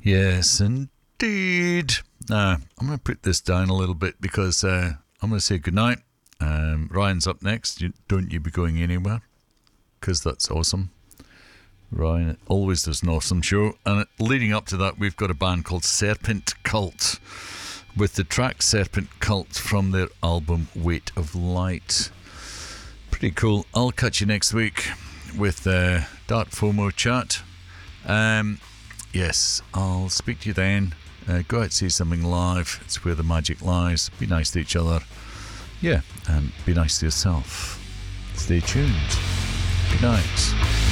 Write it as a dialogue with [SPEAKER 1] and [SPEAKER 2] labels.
[SPEAKER 1] Yes, indeed. Now, I'm going to put this down a little bit because I'm going to say goodnight. Ryan's up next. Don't you be going anywhere, because that's awesome. Ryan always does an awesome show. And leading up to that, we've got a band called Serpent Cult with the track Serpent Cult from their album Weight of Light. Pretty cool. I'll catch you next week with Dark FOMO chat. Yes, I'll speak to you then. Go out and see something live. It's where the magic lies. Be nice to each other. Yeah, and be nice to yourself. Stay tuned. Good night.